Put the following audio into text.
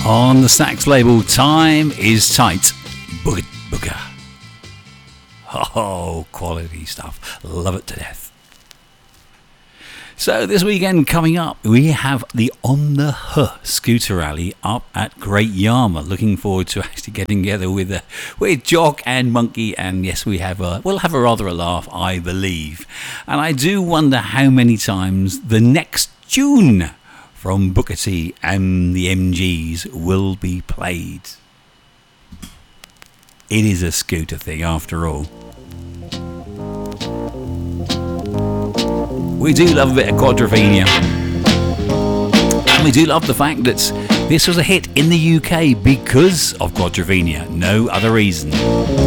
On the Stax label, Time is Tight. Booga booga. Oh, quality stuff. Love it to death. So this weekend coming up, we have the On the Huh Scooter Rally up at Great Yarmouth. Looking forward to actually getting together with Jock and Monkey, and yes, we'll have a rather a laugh, I believe. And I do wonder how many times the next tune from Booker T and the MGs will be played. It is a scooter thing after all. We do love a bit of Quadrophenia, and we do love the fact that this was a hit in the UK because of Quadrophenia, no other reason.